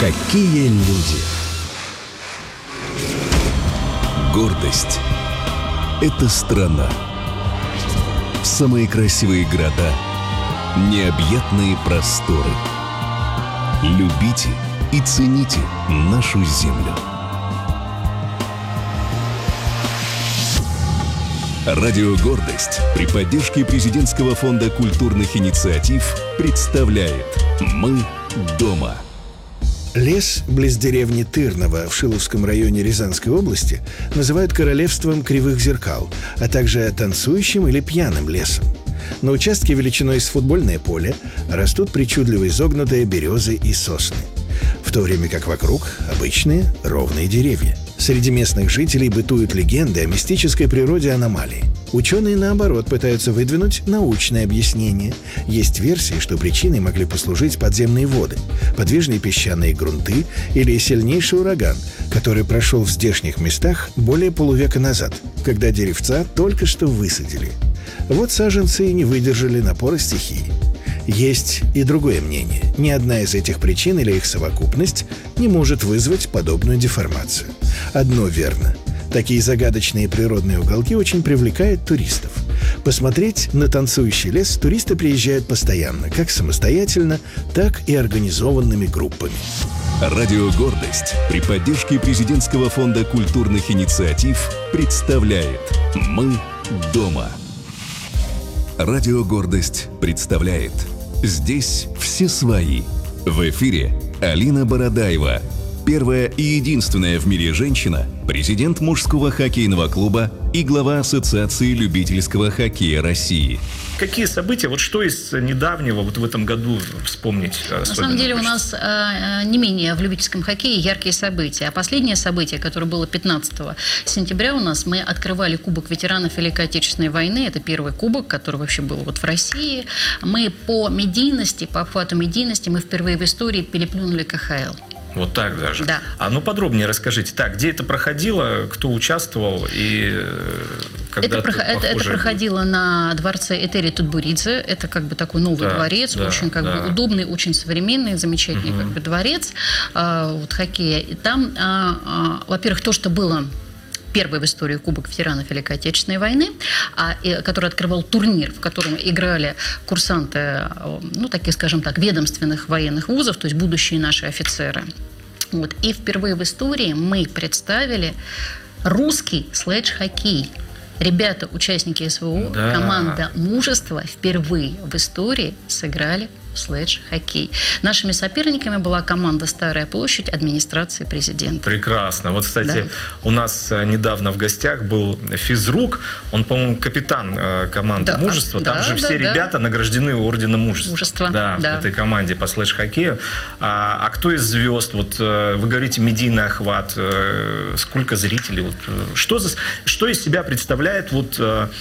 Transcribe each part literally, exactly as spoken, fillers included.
Какие люди! Гордость – это страна. Самые красивые города, необъятные просторы. Любите и цените нашу землю. Радио «Гордость» при поддержке Президентского фонда культурных инициатив представляет «Мы дома». Лес близ деревни Тырново в Шиловском районе Рязанской области называют королевством кривых зеркал, а также танцующим или пьяным лесом. На участке величиной с футбольное поле растут причудливо изогнутые березы и сосны, в то время как вокруг обычные ровные деревья. Среди местных жителей бытуют легенды о мистической природе аномалии. Ученые, наоборот, пытаются выдвинуть научное объяснение. Есть версии, что причиной могли послужить подземные воды, подвижные песчаные грунты или сильнейший ураган, который прошел в здешних местах более полувека назад, когда деревца только что высадили. Вот саженцы и не выдержали напора стихии. Есть и другое мнение. Ни одна из этих причин или их совокупность не может вызвать подобную деформацию. Одно верно. Такие загадочные природные уголки очень привлекают туристов. Посмотреть на танцующий лес туристы приезжают постоянно, как самостоятельно, так и организованными группами. Радио «Гордость» при поддержке Президентского фонда культурных инициатив представляет «Мы дома». Радио «Гордость» представляет «Здесь все свои». В эфире Алина Бородаева, первая и единственная в мире женщина, президент мужского хоккейного клуба и глава Ассоциации любительского хоккея России. Какие события, вот что из недавнего вот в этом году вспомнить? На самом деле у нас э, не менее в любительском хоккее яркие события. А последнее событие, которое было пятнадцатого сентября у нас, мы открывали Кубок ветеранов Великой Отечественной войны. Это первый кубок, который вообще был вот в России. Мы по медийности, по охвату медийности, мы впервые в истории переплюнули ка ха эл. Вот так даже? Да. А ну подробнее расскажите. Так, где это проходило, кто участвовал и когда это, это, это, это проходило на дворце Этери Тутбуридзе. Это как бы такой новый да, дворец, да, очень как да. бы удобный, очень современный, замечательный угу. как бы дворец а, вот, хоккея. И там, а, а, во-первых, то, что было первый в истории Кубок ветеранов Великой Отечественной войны, а, и, который открывал турнир, в котором играли курсанты, ну, таких, скажем так, ведомственных военных вузов, то есть будущие наши офицеры. Вот. И впервые в истории мы представили русский слэдж-хоккей. Ребята, участники эс вэ о, да. команда «Мужество» впервые в истории сыграли в слэдж-хоккей. Нашими соперниками была команда «Старая площадь» администрации президента. Прекрасно. Вот, кстати, да. у нас недавно в гостях был физрук, он, по-моему, капитан команды да. «Мужество». Там да, же да, все да. ребята награждены орденом «Мужества». Мужество. Да, да. в этой команде по слэдж-хоккею. А, а кто из звезд? Вот вы говорите, медийный охват. Сколько зрителей? Вот, что, за, что из себя представляет вот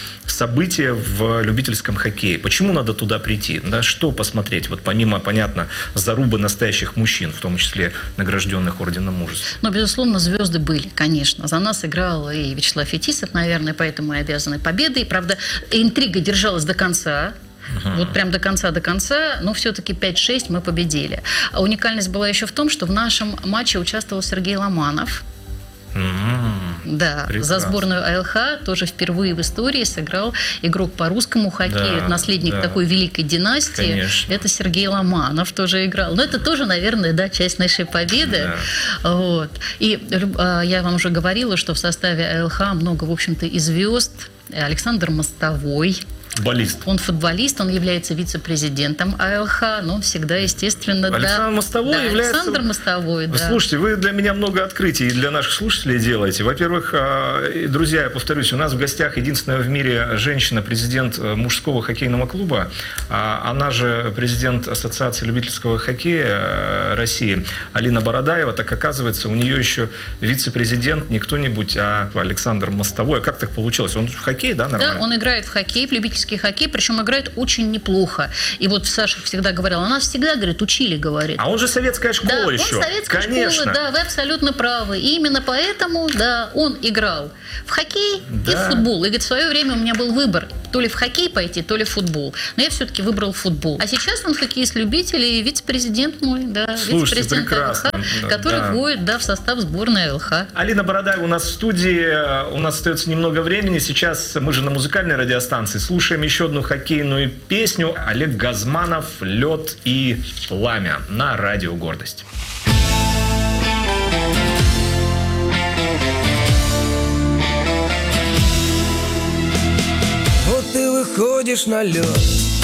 событие в любительском хоккее? Почему надо туда прийти? Да, что посмотреть? Вот помимо, понятно, зарубы настоящих мужчин, в том числе награжденных орденом Мужества. Но, безусловно, звезды были, конечно. За нас играл и Вячеслав Фетисов, наверное, поэтому и обязаны победой. Правда, интрига держалась до конца. Uh-huh. Вот прям до конца, до конца, но все-таки пять-шесть мы победили. А уникальность была еще в том, что в нашем матче участвовал Сергей Ломанов. Mm-hmm. Да, прекрасно. За сборную а эл ха тоже впервые в истории сыграл игрок по русскому хоккею, да, наследник да. такой великой династии. Конечно. Это Сергей Ломанов тоже играл. Но это тоже, наверное, да, часть нашей победы. Да. Вот. И э, я вам уже говорила, что в составе а эл ха много, в общем-то, и звезд. Александр Мостовой. Футболист. Он футболист, он является вице-президентом а эл ха, но он всегда, естественно, Александр да, Мостовой да, является... Александр Мостовой, да. Слушайте, вы для меня много открытий и для наших слушателей делаете. Во-первых, друзья, я повторюсь, у нас в гостях единственная в мире женщина-президент мужского хоккейного клуба. Она же президент Ассоциации любительского хоккея России Алина Бородаева. Так оказывается, у нее еще вице-президент не кто-нибудь, а Александр Мостовой. А как так получилось? Он в хоккей, да, нормально? Да, он играет в хоккей, в любительский хоккей, причем играет очень неплохо. И вот Саша всегда говорила, она всегда, говорит, учили, говорит. А он же советская школа да, еще. Он советская Конечно. школа, да, вы абсолютно правы. И именно поэтому, да, он играл в хоккей да. и в футбол. И говорит, в свое время у меня был выбор. то ли в хоккей пойти, то ли в футбол. Но я все-таки выбрал футбол. А сейчас он хоккеист-любитель и вице-президент мой, да, Слушайте, вице-президент прекрасно. ЛХ, который да. входит, да, в состав сборной ЛХ. Алина Бородаева у нас в студии. У нас остается немного времени. Сейчас мы же на музыкальной радиостанции. Слушаем еще одну хоккейную песню. Олег Газманов «Лед и пламя» на радио «Гордость». Вот ты выходишь на лед,